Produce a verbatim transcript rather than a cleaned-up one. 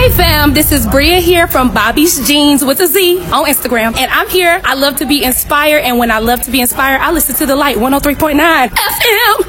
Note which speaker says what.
Speaker 1: Hey fam, this is Bria here from Bobby's Jeans with a Z on Instagram. And I'm here. I love to be inspired. And when I love to be inspired, I listen to The Light one oh three point nine F M.